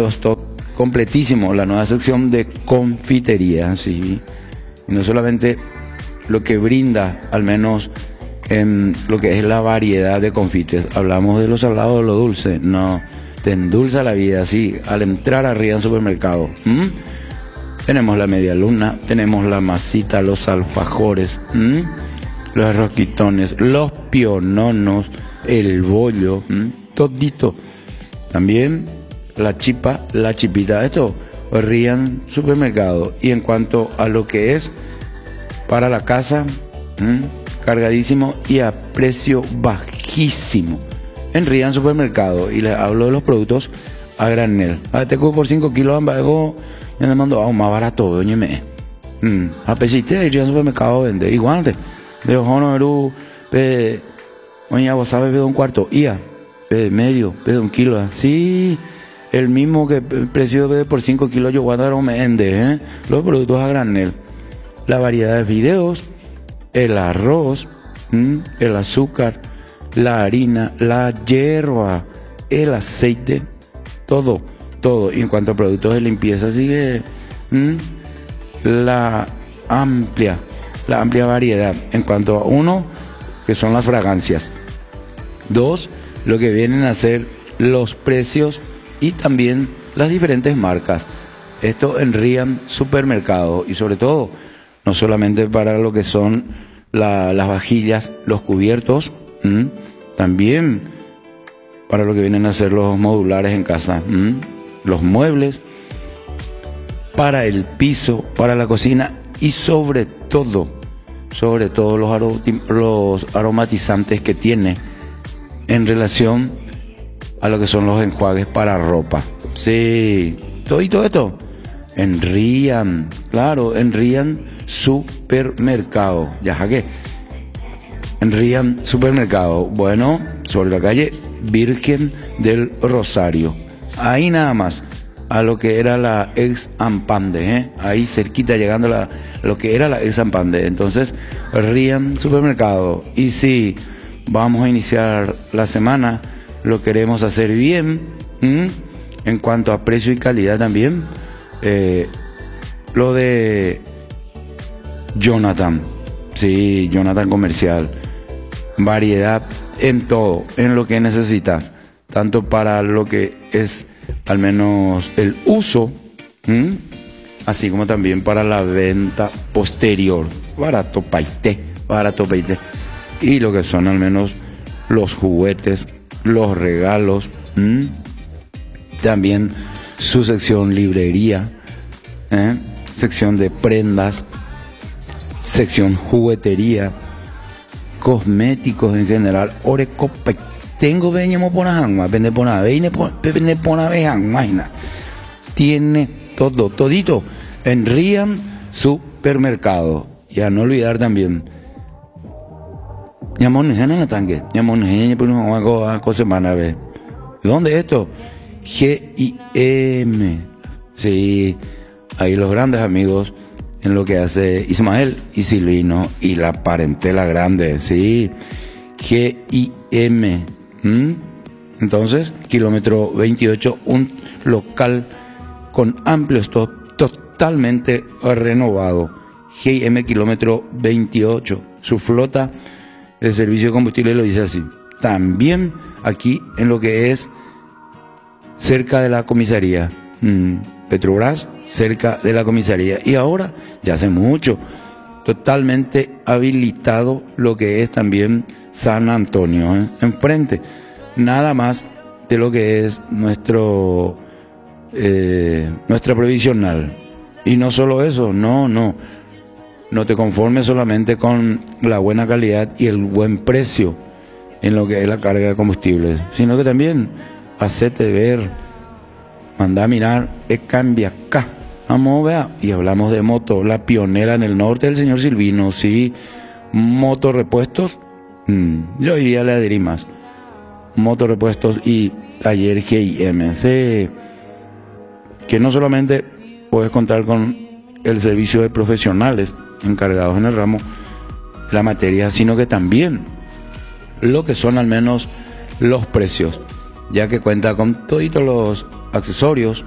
stock completísimo, la nueva sección de confitería, sí. Y no solamente lo que brinda, al menos en lo que es la variedad de confites. Hablamos de lo salado o lo dulce. No, te endulza la vida, sí. Al entrar arriba en supermercado, tenemos la media luna, tenemos la masita, los alfajores, los rosquitones, los piononos, el bollo, todito. También la chipa, la chipita. Esto Rian Supermercado. Y en cuanto a lo que es para la casa, cargadísimo y a precio bajísimo en Rian Supermercado. Y les hablo de los productos a granel. Te cubo por 5 kilos, ambago, ya me mando aún más barato, oñeme. A pesite de Rian Supermercado vende igual de ojono eru oña, vos sabes, de un cuarto, ia, de medio, de un kilo, sí. El mismo que el precio de por 5 kilos yo voy a dar un mende, los productos a granel. La variedad de fideos, el arroz, el azúcar, la harina, la hierba, el aceite, todo. Y en cuanto a productos de limpieza, sigue la amplia variedad. En cuanto a uno, que son las fragancias. Dos, lo que vienen a ser los precios y también las diferentes marcas. Esto en Rian Supermercado, y sobre todo, no solamente para lo que son las vajillas, los cubiertos, también para lo que vienen a ser los modulares en casa, los muebles, para el piso, para la cocina y sobre todo los aromatizantes que tiene en relación a lo que son los enjuagues para ropa. Sí, todo esto en Rian, claro, en Rian Supermercado. Ya jaque. En Rian Supermercado, bueno, sobre la calle Virgen del Rosario. Ahí nada más, a lo que era la ex Ampande, ahí cerquita, llegando a lo que era la ex Ampande. Entonces, Rian Supermercado. Y sí, vamos a iniciar la semana, lo queremos hacer bien, en cuanto a precio y calidad también. Lo de Jonathan, sí, Jonathan Comercial, variedad en todo, en lo que necesitas, tanto para lo que es al menos el uso, así como también para la venta posterior. Barato paité, y lo que son al menos los juguetes, los regalos, también su sección librería, sección de prendas, sección juguetería, cosméticos en general, orecope. Tengo veñamo por agua, vende por una tiene todo, todito en Rian Supermercado. Ya no olvidar también ¿dónde es esto? GIM. Sí, ahí los grandes amigos en lo que hace Ismael y Silvino y la parentela grande, sí, GIM. Entonces, kilómetro 28, un local con amplio stock totalmente renovado. GIM kilómetro 28, su flota de servicio de combustible lo dice así. También aquí en lo que es cerca de la comisaría, Petrobras, cerca de la comisaría. Y ahora, ya hace mucho, totalmente habilitado lo que es también San Antonio, enfrente, nada más de lo que es nuestra provisional. Y no solo eso, no te conformes solamente con la buena calidad y el buen precio en lo que es la carga de combustibles, sino que también hacete ver, manda a mirar, cambia acá. Vamos, vea, y hablamos de moto, la pionera en el norte del señor Silvino, sí, motorrepuestos, yo hoy día le adherí más, motorrepuestos y taller GIM, sí, que no solamente puedes contar con el servicio de profesionales encargados en el ramo, la materia, sino que también lo que son al menos los precios, ya que cuenta con todos los accesorios